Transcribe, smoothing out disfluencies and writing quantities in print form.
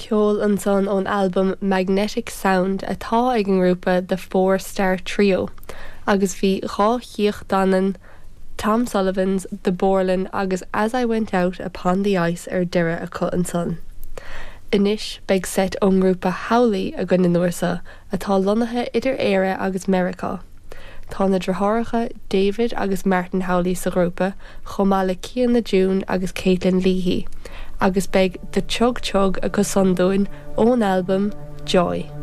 ceol an son ón album Magnetic Sound atá ag an grúpa The Four Star Trio, agus bhí dhíoch danan Tom Sullivan's The Borland agus As I Went Out Upon the Ice ar deire a cut an son. Inis beag set ón grúpa Howley a gin na nuasa atá lonathe idir éire agus Merica. Tá na dratháracha David agus Martin Howley sa grúpa, chomá le Cian na June agus Caitlin Leahy, agus beag The Chug Chug a go sondúin ón album Joy.